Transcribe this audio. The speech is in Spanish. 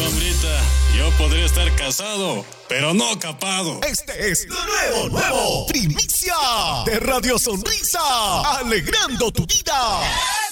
sombrita, yo podría estar casado, pero no capado. Este es lo nuevo, primicia de Radio Sonrisa, alegrando tu vida.